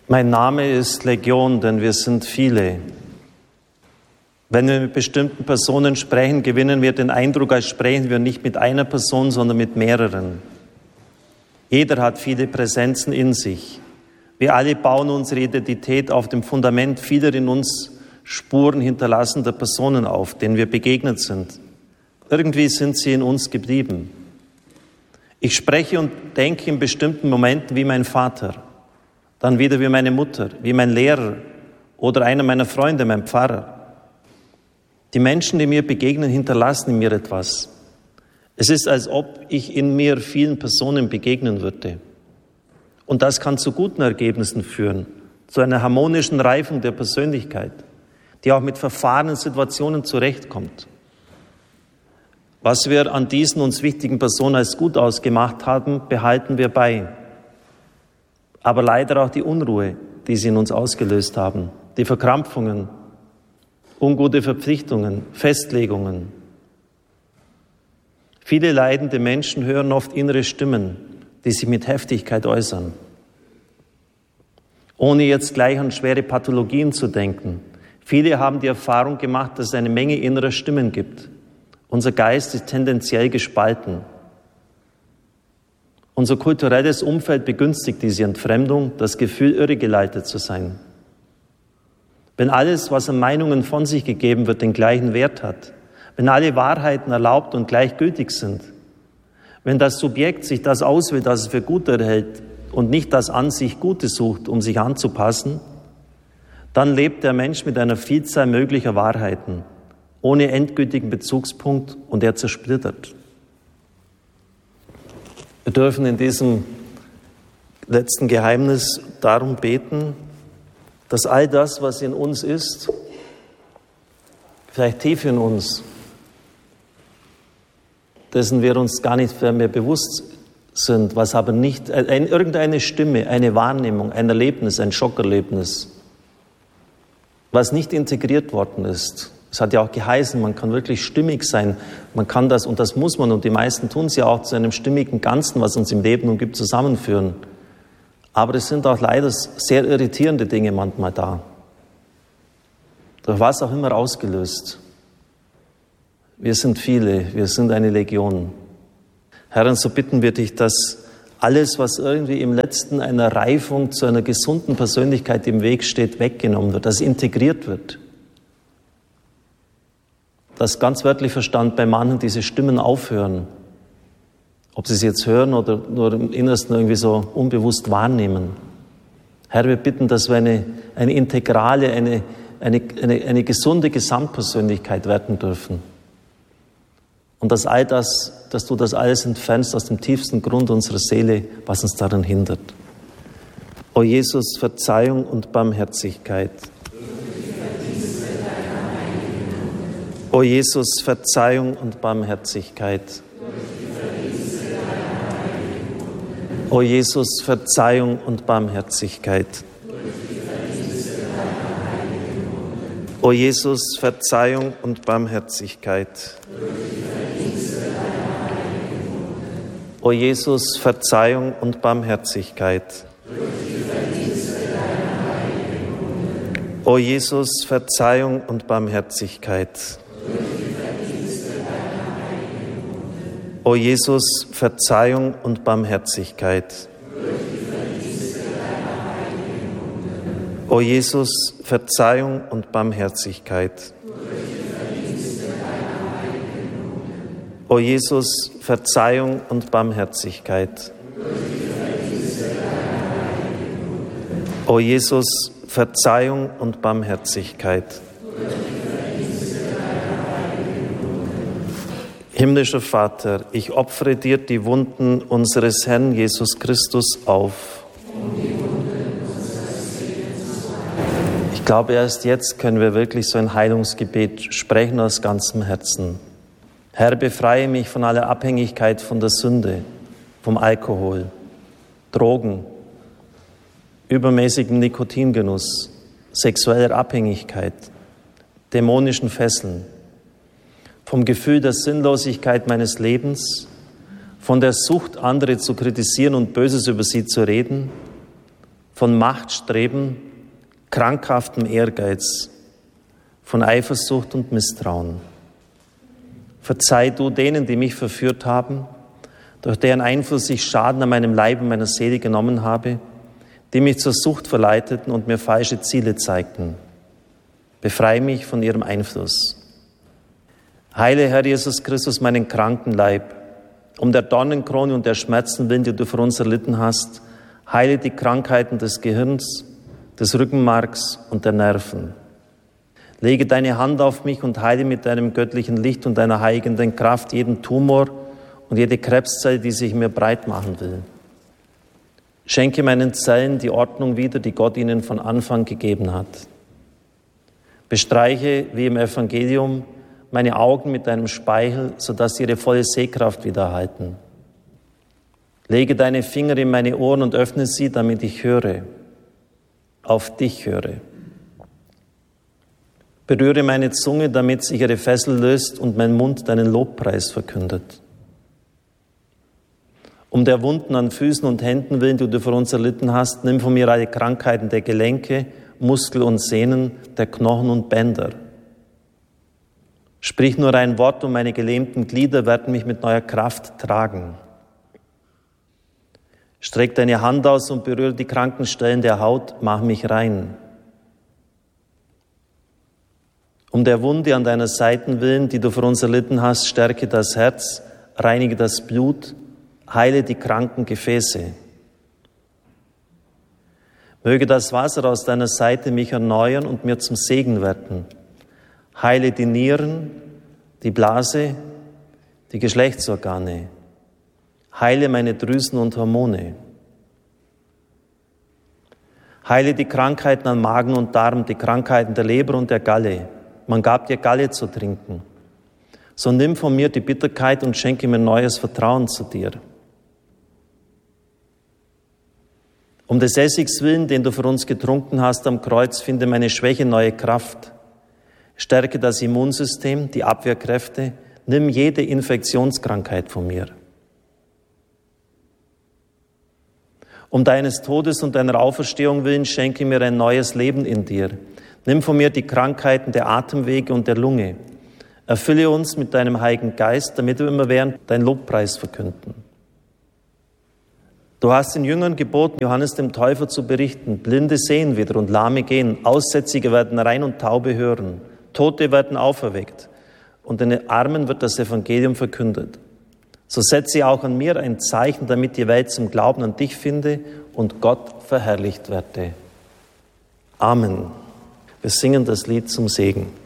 Mein Name ist Legion, denn wir sind viele. Wenn wir mit bestimmten Personen sprechen, gewinnen wir den Eindruck, als sprechen wir nicht mit einer Person, sondern mit mehreren. Jeder hat viele Präsenzen in sich. Wir alle bauen unsere Identität auf dem Fundament vieler in uns Spuren hinterlassender Personen auf, denen wir begegnet sind. Irgendwie sind sie in uns geblieben. Ich spreche und denke in bestimmten Momenten wie mein Vater, dann wieder wie meine Mutter, wie mein Lehrer oder einer meiner Freunde, mein Pfarrer. Die Menschen, die mir begegnen, hinterlassen in mir etwas. Es ist, als ob ich in mir vielen Personen begegnen würde. Und das kann zu guten Ergebnissen führen, zu einer harmonischen Reifung der Persönlichkeit, die auch mit verfahrenen Situationen zurechtkommt. Was wir an diesen uns wichtigen Personen als gut ausgemacht haben, behalten wir bei. Aber leider auch die Unruhe, die sie in uns ausgelöst haben, die Verkrampfungen, ungute Verpflichtungen, Festlegungen. Viele leidende Menschen hören oft innere Stimmen, die sich mit Heftigkeit äußern. Ohne jetzt gleich an schwere Pathologien zu denken. Viele haben die Erfahrung gemacht, dass es eine Menge innerer Stimmen gibt. Unser Geist ist tendenziell gespalten. Unser kulturelles Umfeld begünstigt diese Entfremdung, das Gefühl, irregeleitet zu sein. Wenn alles, was an Meinungen von sich gegeben wird, den gleichen Wert hat, wenn alle Wahrheiten erlaubt und gleichgültig sind, wenn das Subjekt sich das auswählt, das es für gut erhält und nicht das an sich Gute sucht, um sich anzupassen, dann lebt der Mensch mit einer Vielzahl möglicher Wahrheiten, ohne endgültigen Bezugspunkt, und er zersplittert. Wir dürfen in diesem letzten Geheimnis darum beten, dass all das, was in uns ist, vielleicht tief in uns, dessen wir uns gar nicht mehr bewusst sind, was aber nicht, irgendeine Stimme, eine Wahrnehmung, ein Erlebnis, ein Schockerlebnis, was nicht integriert worden ist. Es hat ja auch geheißen, man kann wirklich stimmig sein, man kann das, und das muss man, und die meisten tun es ja auch, zu einem stimmigen Ganzen, was uns im Leben umgibt, zusammenführen. Aber es sind auch leider sehr irritierende Dinge manchmal da. Durch was auch immer ausgelöst. Wir sind viele, wir sind eine Legion. Herr, und so bitten wir dich, dass alles, was irgendwie im Letzten einer Reifung zu einer gesunden Persönlichkeit im Weg steht, weggenommen wird, dass integriert wird. Dass ganz wörtlich verstanden bei manchen diese Stimmen aufhören. Ob sie es jetzt hören oder nur im Innersten irgendwie so unbewusst wahrnehmen. Herr, wir bitten, dass wir eine integrale, eine gesunde Gesamtpersönlichkeit werden dürfen. Und dass du das alles entfernst aus dem tiefsten Grund unserer Seele, was uns daran hindert. O Jesus, Verzeihung und Barmherzigkeit. O Jesus, Verzeihung und Barmherzigkeit. O Jesus, Verzeihung und Barmherzigkeit. O Jesus, Verzeihung und Barmherzigkeit. O Jesus, Verzeihung und Barmherzigkeit. O Jesus, Verzeihung und Barmherzigkeit. O Jesus, Verzeihung und Barmherzigkeit. O Jesus, Verzeihung und Barmherzigkeit. O Jesus, Verzeihung und Barmherzigkeit. O Jesus, Verzeihung und Barmherzigkeit. Himmlischer Vater, ich opfere dir die Wunden unseres Herrn Jesus Christus auf. Ich glaube, erst jetzt können wir wirklich so ein Heilungsgebet sprechen aus ganzem Herzen. Herr, befreie mich von aller Abhängigkeit von der Sünde, vom Alkohol, Drogen, übermäßigem Nikotingenuss, sexueller Abhängigkeit, dämonischen Fesseln, vom Gefühl der Sinnlosigkeit meines Lebens, von der Sucht, andere zu kritisieren und Böses über sie zu reden, von Machtstreben, krankhaftem Ehrgeiz, von Eifersucht und Misstrauen. Verzeih du denen, die mich verführt haben, durch deren Einfluss ich Schaden an meinem Leib und meiner Seele genommen habe, die mich zur Sucht verleiteten und mir falsche Ziele zeigten. Befreie mich von ihrem Einfluss. Heile, Herr Jesus Christus, meinen kranken Leib. Um der Dornenkrone und der Schmerzen willen, die du für uns erlitten hast, heile die Krankheiten des Gehirns, des Rückenmarks und der Nerven. Lege deine Hand auf mich und heile mit deinem göttlichen Licht und deiner heilenden Kraft jeden Tumor und jede Krebszelle, die sich mir breit machen will. Schenke meinen Zellen die Ordnung wieder, die Gott ihnen von Anfang gegeben hat. Bestreiche, wie im Evangelium, meine Augen mit deinem Speichel, sodass sie ihre volle Sehkraft wieder erhalten. Lege deine Finger in meine Ohren und öffne sie, damit ich höre, auf dich höre. Berühre meine Zunge, damit sich ihre Fessel löst und mein Mund deinen Lobpreis verkündet. Um der Wunden an Füßen und Händen willen, die du für uns erlitten hast, nimm von mir alle Krankheiten der Gelenke, Muskel und Sehnen, der Knochen und Bänder. Sprich nur ein Wort und meine gelähmten Glieder werden mich mit neuer Kraft tragen. Streck deine Hand aus und berühre die kranken Stellen der Haut, mach mich rein. Um der Wunde an deiner Seite willen, die du für uns erlitten hast, stärke das Herz, reinige das Blut, heile die kranken Gefäße. Möge das Wasser aus deiner Seite mich erneuern und mir zum Segen werden. Heile die Nieren, die Blase, die Geschlechtsorgane. Heile meine Drüsen und Hormone. Heile die Krankheiten an Magen und Darm, die Krankheiten der Leber und der Galle. Man gab dir Galle zu trinken. So nimm von mir die Bitterkeit und schenke mir neues Vertrauen zu dir. Um des Essigs willen, den du für uns getrunken hast am Kreuz, finde meine Schwäche neue Kraft. Stärke das Immunsystem, die Abwehrkräfte, nimm jede Infektionskrankheit von mir. Um deines Todes und deiner Auferstehung willen, schenke mir ein neues Leben in dir. Nimm von mir die Krankheiten der Atemwege und der Lunge. Erfülle uns mit deinem Heiligen Geist, damit wir immerwährend deinen Lobpreis verkünden. Du hast den Jüngern geboten, Johannes dem Täufer zu berichten. Blinde sehen wieder und Lahme gehen. Aussätzige werden rein und Taube hören. Tote werden auferweckt. Und den Armen wird das Evangelium verkündet. So setze auch an mir ein Zeichen, damit die Welt zum Glauben an dich finde und Gott verherrlicht werde. Amen. Wir singen das Lied zum Segen.